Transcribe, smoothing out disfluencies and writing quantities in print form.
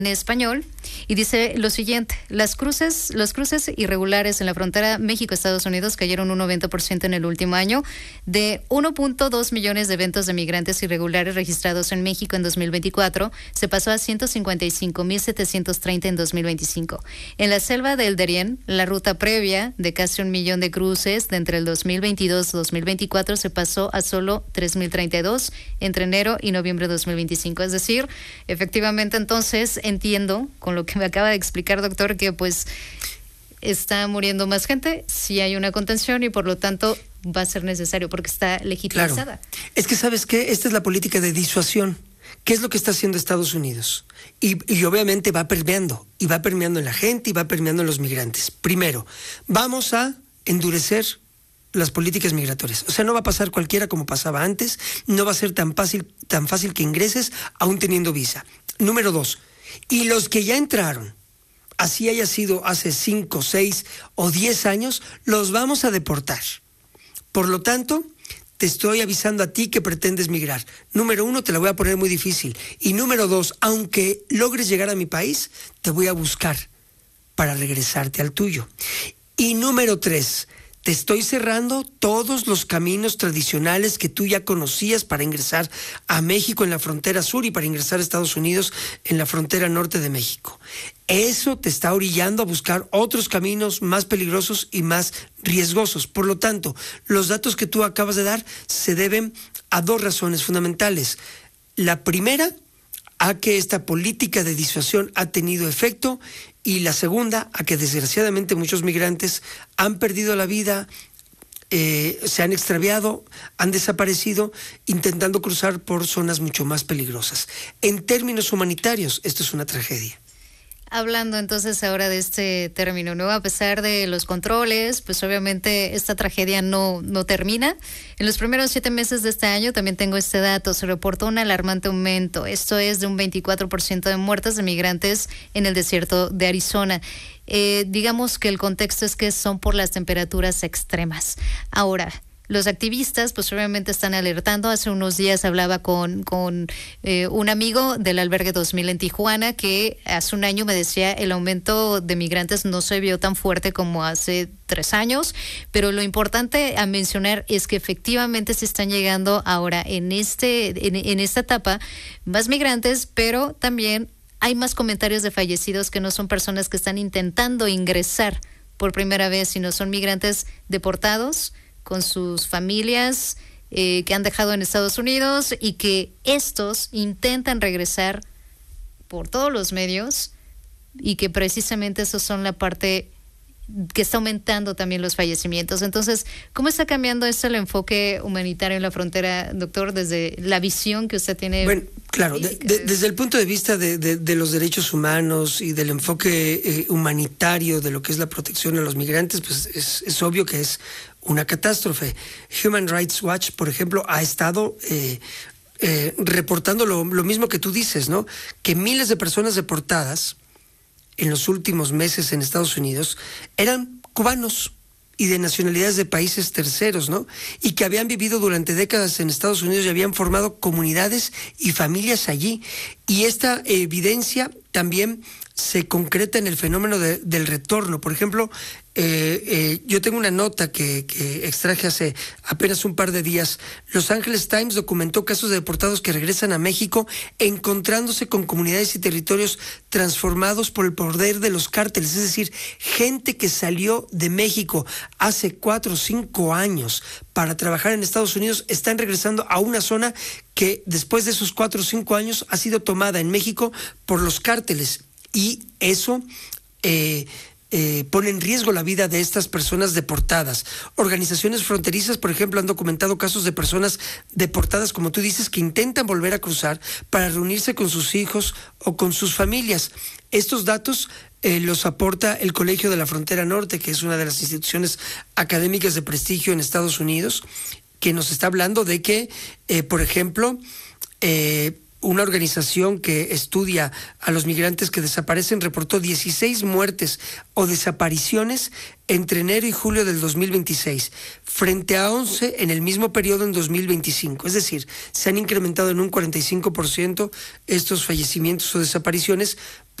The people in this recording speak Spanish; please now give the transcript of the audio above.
en español y dice lo siguiente: los cruces irregulares en la frontera México-Estados Unidos cayeron un 90% en el último año. De 1.2 millones de eventos de migrantes irregulares registrados en México en 2024, se pasó a 155.730 en 2025. En la selva del Darién, la ruta previa de casi 1 millón de cruces de entre el 2022 y 2024 se pasó a solo 3.032 entre enero y noviembre de 2025. Es decir, efectivamente, entonces entiendo con lo que me acaba de explicar, doctor, que pues está muriendo más gente, sí hay una contención y por lo tanto va a ser necesario porque está legitimizada. Claro. Es que, ¿sabes qué? Esta es la política de disuasión. ¿Qué es lo que está haciendo Estados Unidos? Y obviamente va permeando en la gente y va permeando en los migrantes. Primero, vamos a endurecer las políticas migratorias. O sea, no va a pasar cualquiera como pasaba antes, no va a ser tan fácil que ingreses aún teniendo visa. Número 2, y los que ya entraron, así haya sido hace 5, 6 o 10 años, los vamos a deportar. Por lo tanto, te estoy avisando a ti que pretendes migrar. Número 1, te la voy a poner muy difícil. Y número 2, aunque logres llegar a mi país, te voy a buscar para regresarte al tuyo. Y número 3, te estoy cerrando todos los caminos tradicionales que tú ya conocías para ingresar a México en la frontera sur y para ingresar a Estados Unidos en la frontera norte de México. Eso te está orillando a buscar otros caminos más peligrosos y más riesgosos. Por lo tanto, los datos que tú acabas de dar se deben a 2 razones fundamentales. La primera, a que esta política de disuasión ha tenido efecto, y la segunda, a que desgraciadamente muchos migrantes han perdido la vida, se han extraviado, han desaparecido intentando cruzar por zonas mucho más peligrosas. En términos humanitarios, esto es una tragedia. Hablando entonces ahora de este término, ¿no? A pesar de los controles, pues obviamente esta tragedia no termina. En los primeros 7 meses de este año, también tengo este dato, se reportó un alarmante aumento. Esto es de un 24% de muertes de migrantes en el desierto de Arizona. Digamos que el contexto es que son por las temperaturas extremas. Ahora, los activistas pues obviamente están alertando. Hace unos días hablaba con un amigo del Albergue 2000 en Tijuana que hace un año me decía el aumento de migrantes no se vio tan fuerte como hace 3 años, pero lo importante a mencionar es que efectivamente se están llegando ahora en esta etapa más migrantes, pero también hay más comentarios de fallecidos que no son personas que están intentando ingresar por primera vez, sino son migrantes deportados con sus familias que han dejado en Estados Unidos y que estos intentan regresar por todos los medios y que precisamente esos son la parte que está aumentando también los fallecimientos. Entonces, ¿cómo está cambiando esto el enfoque humanitario en la frontera, doctor, desde la visión que usted tiene? Bueno, claro, desde el punto de vista de los derechos humanos y del enfoque humanitario de lo que es la protección a los migrantes, pues es obvio que es una catástrofe. Human Rights Watch, por ejemplo, ha estado reportando lo mismo que tú dices, ¿no? Que miles de personas deportadas en los últimos meses en Estados Unidos eran cubanos y de nacionalidades de países terceros, ¿no? Y que habían vivido durante décadas en Estados Unidos y habían formado comunidades y familias allí. Y esta evidencia también se concreta en el fenómeno del retorno. Por ejemplo, yo tengo una nota que extraje hace apenas un par de días. Los Angeles Times documentó casos de deportados que regresan a México encontrándose con comunidades y territorios transformados por el poder de los cárteles. Es decir, gente que salió de México hace 4 o 5 años para trabajar en Estados Unidos están regresando a una zona que después de esos 4 o 5 años ha sido tomada en México por los cárteles. Y eso pone en riesgo la vida de estas personas deportadas. Organizaciones fronterizas, por ejemplo, han documentado casos de personas deportadas, como tú dices, que intentan volver a cruzar para reunirse con sus hijos o con sus familias. Estos datos los aporta el Colegio de la Frontera Norte, que es una de las instituciones académicas de prestigio en Estados Unidos, que nos está hablando de que, por ejemplo, una organización que estudia a los migrantes que desaparecen reportó 16 muertes o desapariciones entre enero y julio del 2026, frente a 11 en el mismo periodo en 2025. Es decir, se han incrementado en un 45% estos fallecimientos o desapariciones